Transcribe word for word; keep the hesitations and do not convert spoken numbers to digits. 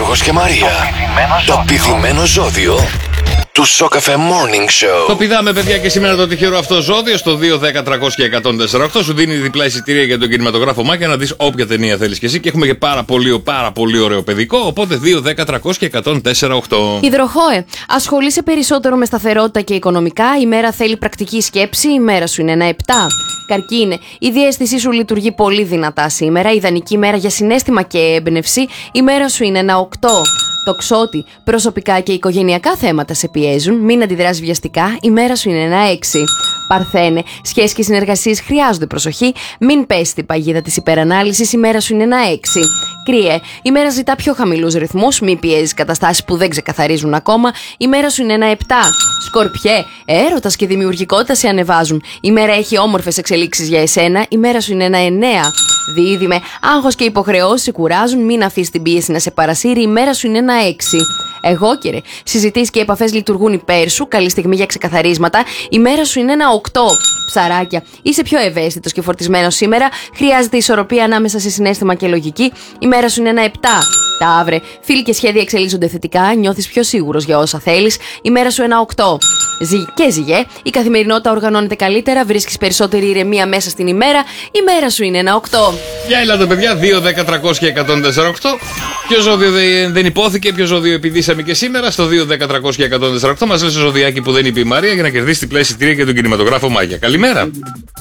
Γιώργος και Μαρία. Το πηδημένο ζώδιο του Σοκαφέ Morning Show. Το πηδάμε, παιδιά, και σήμερα το τυχερό αυτό ζώδιο στο δύο δέκα τριακόσια εκατόν τέσσερα οκτώ σου δίνει διπλά εισιτήρια για τον κινηματογράφο Μάκια να δεις όποια ταινία θέλεις και εσύ. Και έχουμε και πάρα πολύ, πάρα πολύ ωραίο παιδικό. Οπότε δύο δέκα τριακόσια εκατόν τέσσερα οκτώ. Υδροχόε, ασχολείσαι περισσότερο με σταθερότητα και οικονομικά. Η μέρα θέλει πρακτική σκέψη. Η μέρα σου είναι ένα επτά. Καρκίνε, η διαίσθησή σου λειτουργεί πολύ δυνατά σήμερα. Ιδανική μέρα για συναίσθημα και έμπνευση. Η μέρα σου είναι ένα οκτώ. Τοξότη, προσωπικά και οικογενειακά θέματα σε πιέζουν. Μην αντιδράς βιαστικά. Η μέρα σου είναι ένα έξι. Παρθένε, σχέσεις και συνεργασίες χρειάζονται προσοχή. Μην πέσει στην παγίδα της υπερανάλυσης. Η μέρα σου είναι ένα έξι. Κρύε, η μέρα ζητά πιο χαμηλούς ρυθμούς. Μην πιέζεις καταστάσεις που δεν ξεκαθαρίζουν ακόμα. Η μέρα σου είναι ένα επτά. Σκορπιέ, έρωτας και δημιουργικότητα σε ανεβάζουν. Η μέρα έχει όμορφες εξελίξεις για εσένα. Η μέρα σου είναι ένα εννέα. Διείδημε, άγχος και υποχρεώσεις σε κουράζουν. Μην αφήσεις την πίεση να σε παρασύρει. Η μέρα σου είναι ένα έξι. Εγώ, κύριε, συζητήσεις και επαφές λειτουργούν υπέρ σου. Καλή στιγμή για ξεκαθαρίσματα. Η μέρα σου είναι ένα οκτώ. Ψαράκια, είσαι πιο ευαίσθητος και φορτισμένος σήμερα. Χρειάζεται ισορροπία ανάμεσα σε συναίσθημα και λογική. Η μέρα σου είναι ένα επτά. Ταύρε, φίλοι και σχέδια εξελίσσονται θετικά. Νιώθεις πιο σίγουρος για όσα θέλεις. Η μέρα σου ένα οκτώ. Ζυγ και ζυγέ, η καθημερινότητα οργανώνεται καλύτερα. Βρίσκεις περισσότερη ηρεμία μέσα στην ημέρα. Η μέρα σου είναι ένα οκτώ. Για ελάτε, παιδιά, δύο δέκα τριακόσια εκατόν τέσσερα οκτώ. Ποιο ζώδιο δεν υπόθηκε, ποιο ζώδιο επιδίσαμε και σήμερα στο δύο δέκα τριακόσια εκατόν τέσσερα οκτώ. Μας λες το ζωδιάκι που δεν είπε η Μαρία για να κερδίσει την πλέση εισιτήρια για τον κινηματογράφο Μάγια. Καλημέρα.